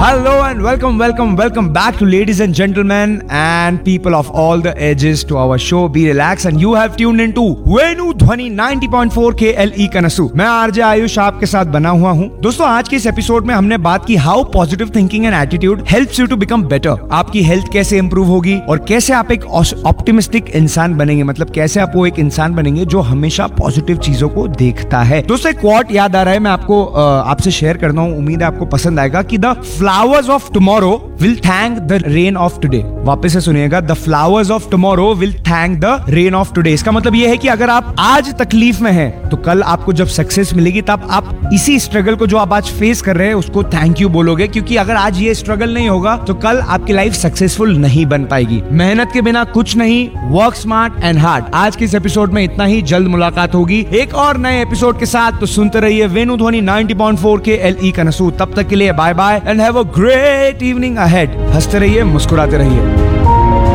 Hello and welcome back to ladies and gentlemen and people of all the ages to our show Be Relax and you have tuned into Venu Dhwani 90.4 KLE कनसू। मैं RJ Ayush आपके साथ बना हुआ हूँ। दोस्तों आज के इस एपिसोड में हमने बात की how positive thinking and attitude helps you to become better. आपकी हेल्थ कैसे इंप्रूव होगी और कैसे आप एक ऑप्टिमिस्टिक इंसान बनेंगे, मतलब कैसे आप वो एक इंसान बनेंगे जो हमेशा पॉजिटिव चीजों को देखता है। दोस्तों एक क्वोट याद आ रहा है, मैं आपको आपसे शेयर करता हूँ, उम्मीद है आपको पसंद आएगा कि the flowers of tomorrow will thank the rain of today. वापस से सुनिएगा, the flowers of tomorrow will thank the rain of today. इसका मतलब ये है कि अगर आप आज तकलीफ में हैं तो कल आपको जब सक्सेस मिलेगी तब आप इसी स्ट्रगल को जो आप आज फेस कर रहे हैं उसको थैंक यू बोलोगे, क्योंकि अगर आज ये स्ट्रगल नहीं होगा तो कल आपकी लाइफ सक्सेसफुल नहीं बन पाएगी। मेहनत के बिना कुछ नहीं, वर्क स्मार्ट एंड हार्ड। आज के इस एपिसोड में इतना ही, जल्द मुलाकात होगी एक और नए एपिसोड के साथ। तो सुनते रहिए वेनु ध्वनि 90.4 KLE कनसू। तब तक के लिए bye bye and have a great evening ahead. हंसते रहिए, मुस्कुराते रहिए।